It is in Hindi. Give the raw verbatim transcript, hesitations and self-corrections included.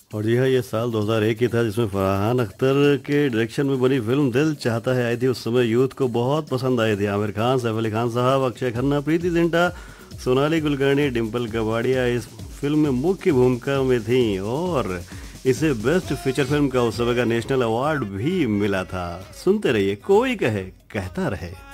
और जी हाँ, ये साल दो हज़ार एक ही था जिसमें फरहान अख्तर के डायरेक्शन में बनी फिल्म दिल चाहता है आई थी। उस समय यूथ को बहुत पसंद आई थी। आमिर खान, सैफ अली खान साहब, अक्षय खन्ना, प्रीति जिंटा, सोनाली कुलकर्णी, डिम्पल कपाड़िया इस फिल्म में मुख्य भूमिका में थी और इसे बेस्ट फीचर फिल्म का उस समय का नेशनल अवार्ड भी मिला था। सुनते रहिए, कोई कहे कहता रहे।